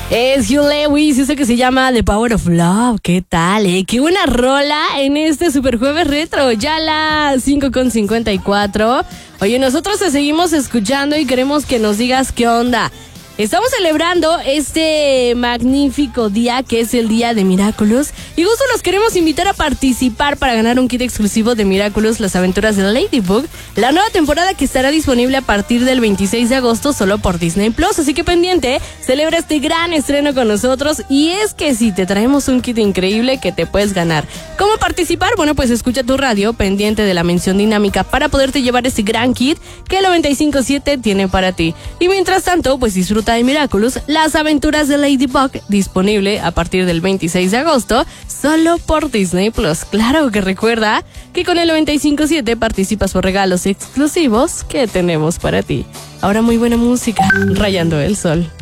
Es Hugh Lewis, eso que se llama The Power of Love. ¿Qué tal, Qué buena rola en este Super Jueves Retro. Ya las 5:54. Oye, nosotros te seguimos escuchando y queremos que nos digas qué onda. Estamos celebrando este magnífico día que es el Día de Miraculous y justo los queremos invitar a participar para ganar un kit exclusivo de Miraculous, las aventuras de Ladybug, la nueva temporada que estará disponible a partir del 26 de agosto solo por Disney Plus, así que pendiente, celebra este gran estreno con nosotros y es que si te traemos un kit increíble que te puedes ganar. ¿Cómo participar? Bueno, pues escucha tu radio pendiente de la mención dinámica para poderte llevar este gran kit que el 95.7 tiene para ti. Y mientras tanto, pues disfruta de Miraculous, las aventuras de Ladybug, disponible a partir del 26 de agosto, solo por Disney Plus. Claro que recuerda que con el 95.7 participas por regalos exclusivos que tenemos para ti. Ahora muy buena música, Rayando el Sol.